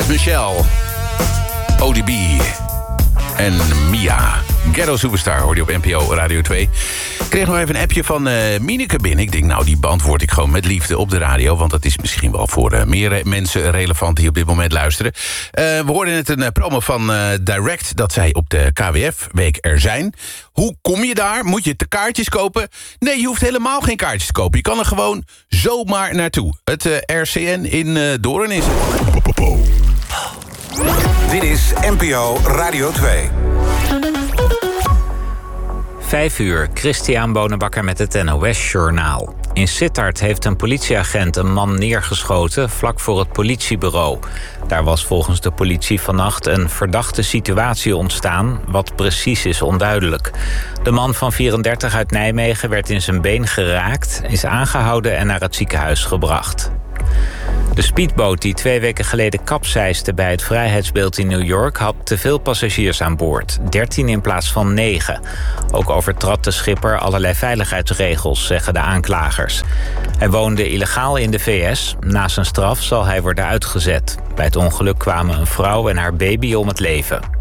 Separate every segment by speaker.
Speaker 1: Chad Michelle, ODB en Mia. Ghetto Superstar hoorde je op NPO Radio 2. Ik kreeg nog even een appje van Mineke binnen. Ik denk, nou, die beantwoord ik gewoon met liefde op de radio. Want dat is misschien wel voor meer mensen relevant die op dit moment luisteren. We hoorden net een promo van Direct dat zij op de KWF-week er zijn. Hoe kom je daar? Moet je de kaartjes kopen? Nee, je hoeft helemaal geen kaartjes te kopen. Je kan er gewoon zomaar naartoe. Het RCN in Doorn is het.
Speaker 2: Dit is NPO Radio 2.
Speaker 3: 5 uur, Christian Bonenbakker met het NOS-journaal. In Sittard heeft een politieagent een man neergeschoten vlak voor het politiebureau. Daar was volgens de politie vannacht een verdachte situatie ontstaan. Wat precies is onduidelijk. De man van 34 uit Nijmegen werd in zijn been geraakt, is aangehouden en naar het ziekenhuis gebracht. De speedboot die 2 weken geleden kapseisde bij het Vrijheidsbeeld in New York had te veel passagiers aan boord, 13 in plaats van 9. Ook overtrad de schipper allerlei veiligheidsregels, zeggen de aanklagers. Hij woonde illegaal in de VS. Na zijn straf zal hij worden uitgezet. Bij het ongeluk kwamen een vrouw en haar baby om het leven.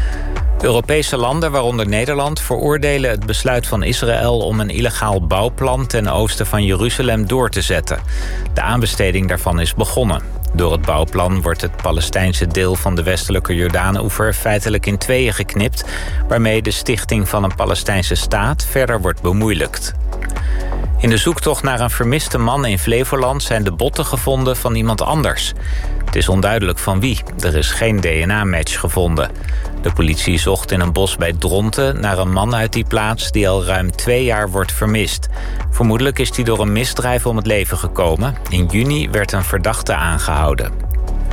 Speaker 3: Europese landen, waaronder Nederland, veroordelen het besluit van Israël om een illegaal bouwplan ten oosten van Jeruzalem door te zetten. De aanbesteding daarvan is begonnen. Door het bouwplan wordt het Palestijnse deel van de westelijke Jordaanoever feitelijk in tweeën geknipt, waarmee de stichting van een Palestijnse staat verder wordt bemoeilijkt. In de zoektocht naar een vermiste man in Flevoland zijn de botten gevonden van iemand anders. Het is onduidelijk van wie. Er is geen DNA-match gevonden. De politie zocht in een bos bij Dronten naar een man uit die plaats die al ruim 2 jaar wordt vermist. Vermoedelijk is hij door een misdrijf om het leven gekomen. In juni werd een verdachte aangehouden.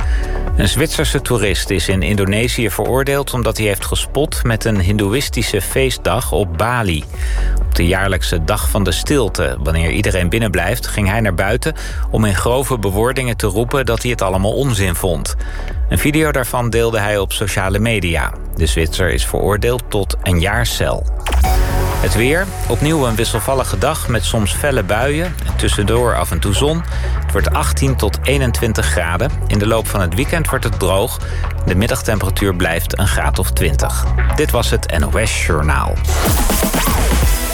Speaker 3: Een Zwitserse toerist is in Indonesië veroordeeld omdat hij heeft gespot met een hindoeïstische feestdag op Bali. Op de jaarlijkse dag van de stilte, wanneer iedereen binnenblijft, ging hij naar buiten om in grove bewoordingen te roepen dat hij het allemaal onzin vond. Een video daarvan deelde hij op sociale media. De Zwitser is veroordeeld tot 1 jaar cel. Het weer, opnieuw een wisselvallige dag met soms felle buien en tussendoor af en toe zon. Het wordt 18 tot 21 graden. In de loop van het weekend wordt het droog. De middagtemperatuur blijft een graad of 20. Dit was het NOS Journaal.